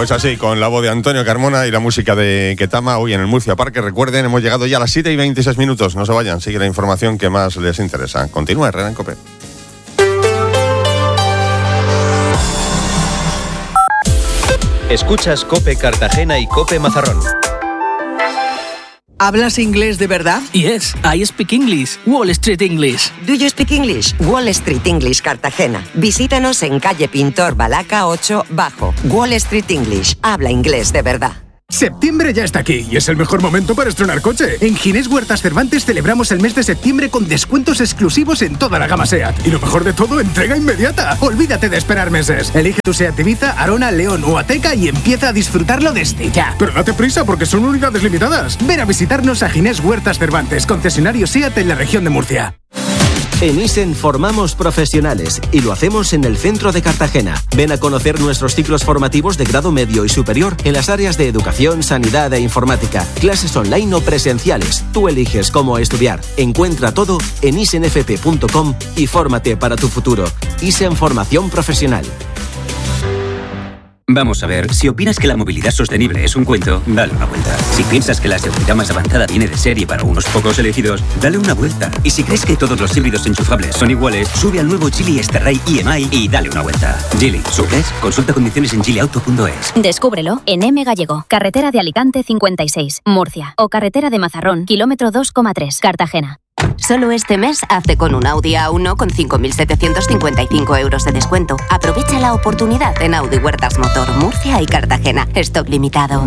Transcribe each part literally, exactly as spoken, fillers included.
Pues así, con la voz de Antonio Carmona y la música de Ketama, hoy en el Murcia Parque. Recuerden, hemos llegado ya a las siete y veintiséis minutos. No se vayan, sigue la información que más les interesa. Continúa Herrera en COPE. Escuchas COPE Cartagena y COPE Mazarrón. ¿Hablas inglés de verdad? Yes, I speak English. Wall Street English. Do you speak English? Wall Street English Cartagena. Visítanos en calle Pintor Balaca ocho Bajo. Wall Street English. Habla inglés de verdad. Septiembre ya está aquí y es el mejor momento para estrenar coche. En Ginés Huertas Cervantes celebramos el mes de septiembre con descuentos exclusivos en toda la gama SEAT. Y lo mejor de todo, entrega inmediata. Olvídate de esperar meses. Elige tu SEAT Ibiza, Arona, León o Ateca y empieza a disfrutarlo desde ya. Pero date prisa porque son unidades limitadas. Ven a visitarnos a Ginés Huertas Cervantes, concesionario SEAT en la región de Murcia. En Isen formamos profesionales y lo hacemos en el centro de Cartagena. Ven a conocer nuestros ciclos formativos de grado medio y superior en las áreas de educación, sanidad e informática. Clases online o presenciales. Tú eliges cómo estudiar. Encuentra todo en isen f p punto com y fórmate para tu futuro. Isen Formación Profesional. Vamos a ver, si opinas que la movilidad sostenible es un cuento, dale una vuelta. Si piensas que la seguridad más avanzada viene de serie para unos pocos elegidos, dale una vuelta. Y si crees que todos los híbridos enchufables son iguales, sube al nuevo Geely X-Terray I M I y dale una vuelta. Geely, ¿subes? Consulta condiciones en geely auto punto es. Descúbrelo en M Gallego, carretera de Alicante cincuenta y seis, Murcia, o carretera de Mazarrón, kilómetro dos coma tres, Cartagena. Solo este mes hazte con un Audi A uno con cinco mil setecientos cincuenta y cinco euros de descuento. Aprovecha la oportunidad en Audi Huertas Motor, Murcia y Cartagena. Stock limitado.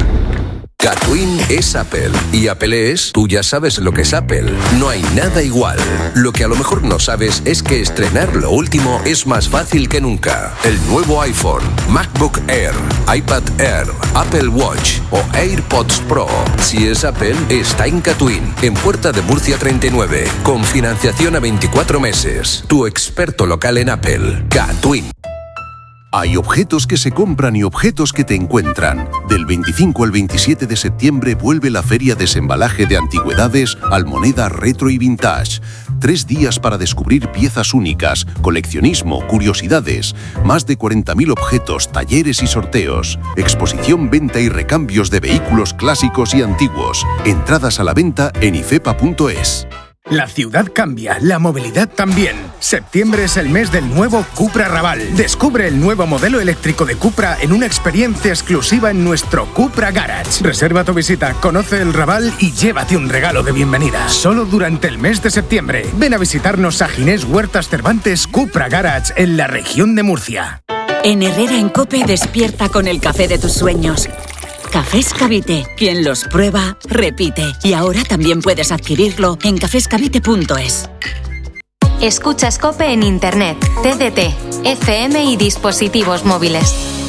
Catwin es Apple y Apple es, tú ya sabes lo que es Apple, no hay nada igual. Lo que a lo mejor no sabes es que estrenar lo último es más fácil que nunca. El nuevo iPhone, MacBook Air, iPad Air, Apple Watch o AirPods Pro. Si es Apple, está en Catwin, en Puerta de Murcia treinta y nueve, con financiación a veinticuatro meses. Tu experto local en Apple, Catwin. Hay objetos que se compran y objetos que te encuentran. Del veinticinco al veintisiete de septiembre vuelve la Feria Desembalaje de Antigüedades, Almoneda Retro y Vintage. Tres días para descubrir piezas únicas, coleccionismo, curiosidades. Más de cuarenta mil objetos, talleres y sorteos. Exposición, venta y recambios de vehículos clásicos y antiguos. Entradas a la venta en ifepa punto es. La ciudad cambia, la movilidad también. Septiembre es el mes del nuevo Cupra Raval. Descubre el nuevo modelo eléctrico de Cupra en una experiencia exclusiva en nuestro Cupra Garage. Reserva tu visita, conoce el Raval y llévate un regalo de bienvenida. Solo durante el mes de septiembre. Ven a visitarnos a Ginés Huertas Cervantes Cupra Garage en la región de Murcia. En Herrera en COPE despierta con el café de tus sueños. Cafés Cavite. Quien los prueba, repite. Y ahora también puedes adquirirlo en cafés cavite punto es. Escuchas COPE en Internet, T D T, F M y dispositivos móviles.